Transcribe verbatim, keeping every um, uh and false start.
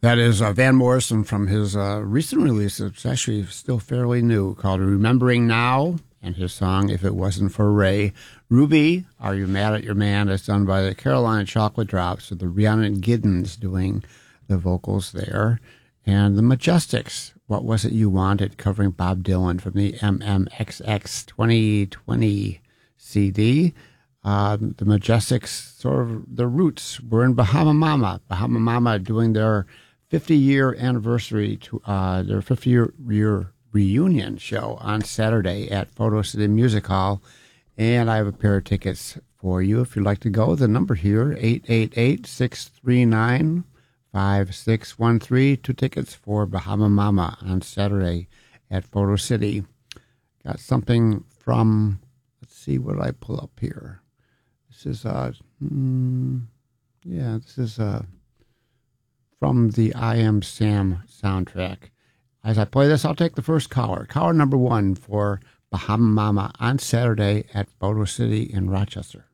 That is uh, Van Morrison from his uh, recent release. It's actually still fairly new, called Remembering Now, and his song, If It Wasn't for Ray. Ruby, Are You Mad at Your Man? It's done by the Carolina Chocolate Drops, with the Rhiannon Giddens doing the vocals there. And the Majestics, What Was It You Wanted, covering Bob Dylan from the M M X X twenty twenty C D. Uh, the Majestics, sort of, their roots were in Bahama Mama. Bahama Mama doing their fifty-year anniversary, to uh, their fifty-year year reunion show on Saturday at Photo City Music Hall. And I have a pair of tickets for you if you'd like to go. The number here, eight eight eight, six three nine, five six one three. Two tickets for Bahama Mama on Saturday at Photo City. Got something from, let's see, what did I pull up here? This is, uh, mm, yeah, this is uh, from the I Am Sam soundtrack. As I play this, I'll take the first caller. Caller number one for Bahama Mama on Saturday at Photo City in Rochester.